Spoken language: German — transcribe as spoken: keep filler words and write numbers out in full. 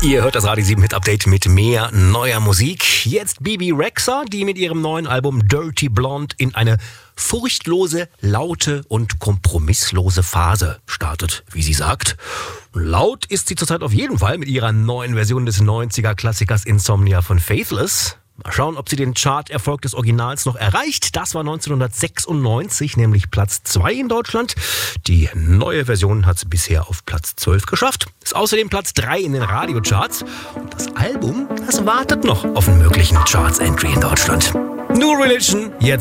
Ihr hört das Radio sieben Hit Update mit mehr neuer Musik. Jetzt Bebe Rexha, die mit ihrem neuen Album Dirty Blonde in eine furchtlose, laute und kompromisslose Phase startet, wie sie sagt. Laut ist sie zurzeit auf jeden Fall mit ihrer neuen Version des neunziger-Klassikers Insomnia von Faithless. Mal schauen, ob sie den Charterfolg des Originals noch erreicht. Das war neunzehnhundertsechsundneunzig, nämlich Platz zwei in Deutschland. Die neue Version hat es bisher auf Platz zwölf geschafft. Ist außerdem Platz drei in den Radiocharts. Und das Album, das wartet noch auf einen möglichen Charts-Entry in Deutschland. New Religion, jetzt